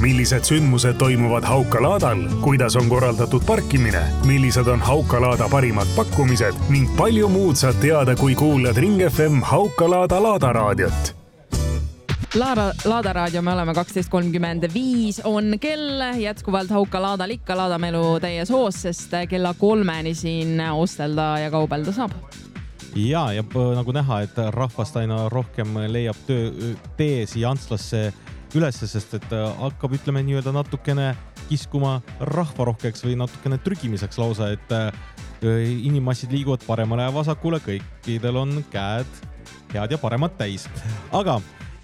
millised sündmused toimuvad Haukalaadal, kuidas on korraldatud parkimine, millised on Haukalaada parimad pakkumised ning palju muud saad teada, kui kuulad Ring FM Haukalaada laadaraadiot. Laadaraadio, me oleme 12.35 on kell, jätkuvalt Haukalaadal ikka laadamelu teie soos, sest kella 3 siin ostelda ja kaubelda saab. Ja nagu näha, et rahvast aina rohkem leiab tee siia Antslasse ülesse, sest et hakkab, ütleme nii-öelda natukene kiskuma rahvarohkeks või natukene trügimiseks lausa, et inimmassid liiguvad paremale ja vasakule, kõikidel on käed head ja paremad täis. Aga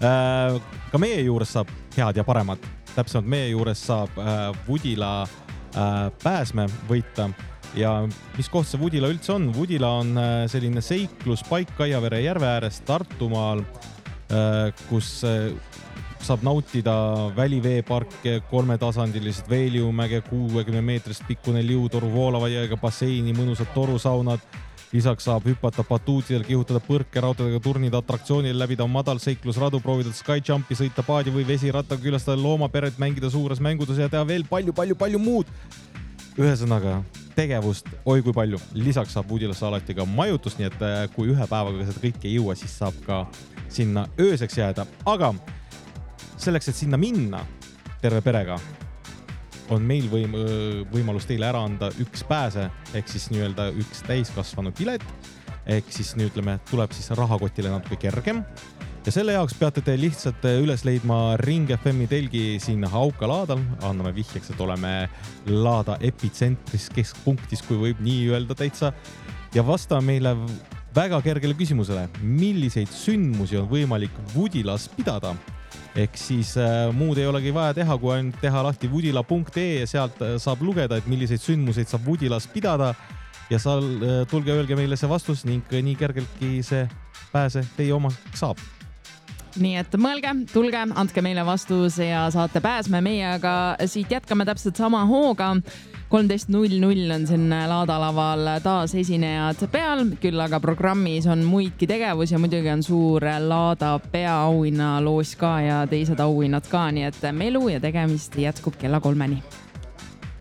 ka meie juures saab head ja paremat. Täpsemalt meie juures saab Vudila pääsme võita. Ja mis koht see Vudila üldse on? Vudila on selline seikluspaik Kaiavere järve ääres Tartumaal, kus saab nautida väliveeparke, 3-tasandilised veeliumäge, 60 meetrist pikkune liutoru, voolava jääga basseini, mõnusad torusaunad. Lisaks saab hüpata batuutidel, kihutada põrke, rautadega turnida atraktsioonil, läbida madal seiklusradu, proovida skyjumpi, sõita paadi või vesiratta, külastada loomaperet, mängida suures mängudes ja teha veel palju muud. Ühesõnaga, tegevust oi kui palju. Lisaks saab Vudilasse alati ka majutust, nii et kui ühe päevaga seda kõike ei jõua, siis saab ka sinna ööseks jääda. Aga selleks, et sinna minna terve perega, on meil võimalus teile ära anda üks pääse, ehk siis nii-öelda üks täiskasvanu pilet, ehk siis ütleme, tuleb siis rahakotile natuke kergem. Ja selle jaoks peate te lihtsalt üles leidma Ring FM'i telgi siin Haukalaadal. Anname vihjeks, et oleme Laada epitsentris keskpunktis, kui võib nii öelda täitsa. Ja vasta meile väga kergele küsimusele, milliseid sündmusi on võimalik Vudilas pidada. Ehk siis muud ei olegi vaja teha, kui ainult teha lahti vudila.ee ja sealt saab lugeda, et milliseid sündmuseid saab Vudilas pidada ja tulge öelge meile see vastus ning nii kergeltki see pääse teie oma saab. Nii et mõelge, tulge, andke meile vastus ja saate pääsme meie, aga siit jätkame täpselt sama hooga. 13.00 on siin laadalaval taas esinejad peal, küll aga programmis on muidki tegevus ja muidugi on suur Laada peaauhinna loos ka ja teised auhinnad ka, nii et melu ja tegemist jätkub kella 3.